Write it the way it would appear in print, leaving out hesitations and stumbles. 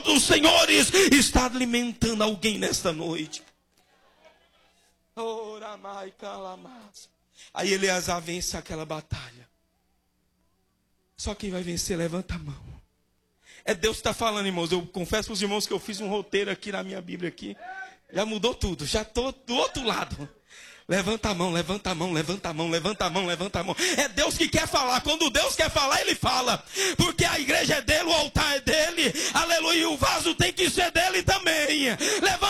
dos senhores está alimentando alguém nesta noite. Aí Eleazar vence aquela batalha. Só quem vai vencer, levanta a mão. É Deus que está falando, irmãos. Eu confesso para os irmãos que eu fiz um roteiro aqui na minha Bíblia aqui. Já mudou tudo, já estou do outro lado. Levanta a mão, levanta a mão, levanta a mão, levanta a mão, levanta a mão. É Deus que quer falar. Quando Deus quer falar, Ele fala. Porque a igreja é dele, o altar é dele. Aleluia, o vaso tem que ser dele também. Levanta